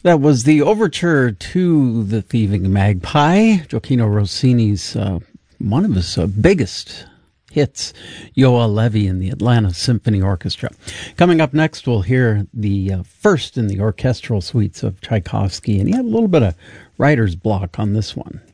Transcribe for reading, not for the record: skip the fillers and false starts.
That was the overture to The Thieving Magpie, Gioacchino Rossini's one of his biggest hits, Joa Levi and the Atlanta Symphony Orchestra. Coming up next, we'll hear the first in the orchestral suites of Tchaikovsky, and he had a little bit of writer's block on this one.